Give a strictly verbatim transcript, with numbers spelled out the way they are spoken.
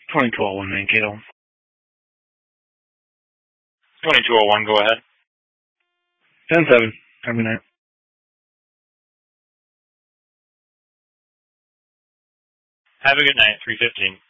twenty-two oh one Mankato. twenty-two oh one, go ahead. ten seven. Have a good night. Have a good night, three fifteen.